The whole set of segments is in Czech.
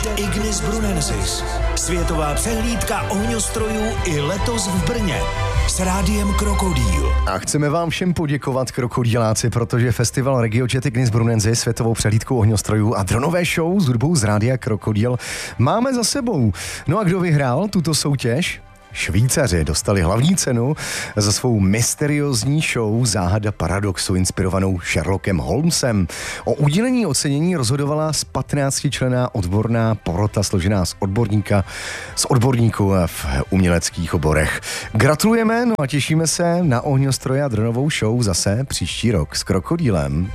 Ignis Brunensis. Světová přehlídka ohňostrojů i letos v Brně. S rádiem Krokodýl. A chceme vám všem poděkovat, krokodýláci, protože festival RegioJet Ignis Brunensis, světovou přehlídkou ohňostrojů a dronové show s hudbou z rádia Krokodýl máme za sebou. No a kdo vyhrál tuto soutěž? Švýcaři dostali hlavní cenu za svou mysteriózní show Záhada paradoxu inspirovanou Sherlockem Holmesem. O udělení ocenění rozhodovala z 15členná odborná porota složená z odborníků v uměleckých oborech. Gratulujeme, no a těšíme se na ohňostroje a dronovou show zase příští rok s Krokodýlem.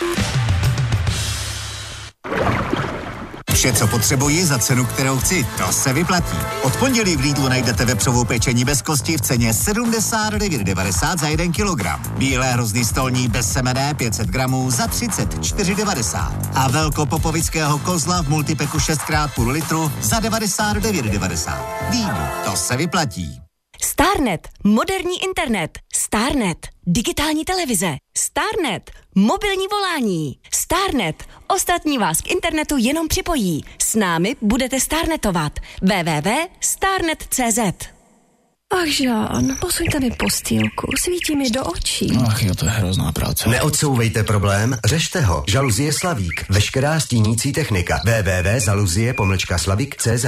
Vše, co potřebuji za cenu, kterou chci, to se vyplatí. Od pondělí v Lidlu najdete vepřovou pečení bez kosti v ceně 79,90 za 1 kilogram. Bílé hrozny stolní bez semene 500 gramů za 34,90. A velkopopovického kozla v multipeku 6x půl litru za 99,90. Lidl, to se vyplatí. Starnet, moderní internet. Starnet, digitální televize. Starnet, mobilní volání. Starnet, ostatní vás k internetu jenom připojí. S námi budete starnetovat. www.starnet.cz. Ach, Žán, posuňte mi postýlku, svítí mi do očí. Ach jo, to je hrozná práce. Neodsouvejte problém, řešte ho. Žaluzie Slavík, veškerá stínící technika. www.žaluzie-slavík.cz.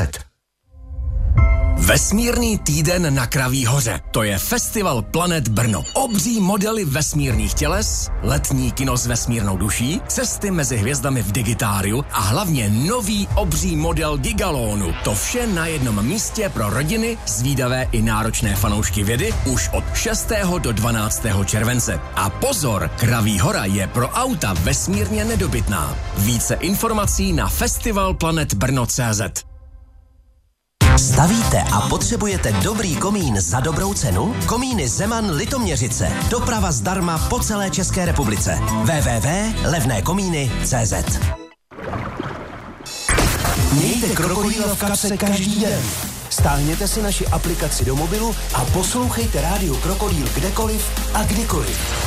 Vesmírný týden na Kraví hoře. To je festival Planet Brno. Obří modely vesmírných těles, letní kino s vesmírnou duší, cesty mezi hvězdami v digitáriu a hlavně nový obří model Gigalonu. To vše na jednom místě pro rodiny, zvídavé i náročné fanoušky vědy už od 6. do 12. července. A pozor, Kraví hora je pro auta vesmírně nedobytná. Více informací na festivalplanetbrno.cz. Stavíte a potřebujete dobrý komín za dobrou cenu? Komíny Zeman Litoměřice. Doprava zdarma po celé České republice. www.levnékomíny.cz. Mějte Krokodýla v kapse každý den. Stáhněte si naši aplikaci do mobilu a poslouchejte rádio Krokodýl kdekoliv a kdykoliv.